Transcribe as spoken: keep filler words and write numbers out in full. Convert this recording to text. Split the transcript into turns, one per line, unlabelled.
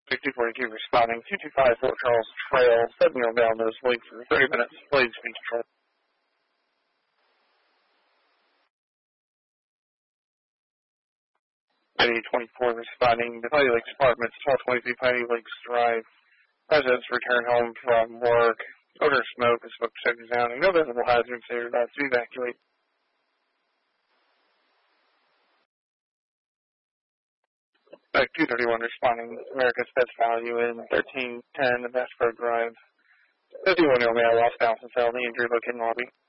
two forty-two responding, two two five Fort Charles Trail, seven-year-old male knows leak for thirty minutes, please speed control. Petty twenty-four responding, the Petty Lakes Apartments, twelve twenty-two Petty Lakes Drive. Residents return home from work. Odor of smoke is smoke detectors down, and no visible hazards, they are about to evacuate. Back two thirty-one responding, America's Best Value in thirteen ten Bass Pro Drive. fifty-one-year-old male lost balance and fell in the injury located in lobby.